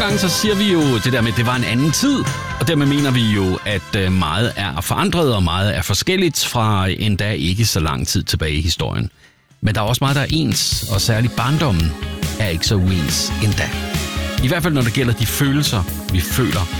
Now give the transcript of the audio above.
nogle gange så siger vi jo det der med, at det var en anden tid, og dermed mener vi jo, at meget er forandret, og meget er forskelligt fra endda ikke så lang tid tilbage i historien. Men der er også meget, der er ens, og særligt barndommen er ikke så uens endda. I hvert fald, når det gælder de følelser, vi føler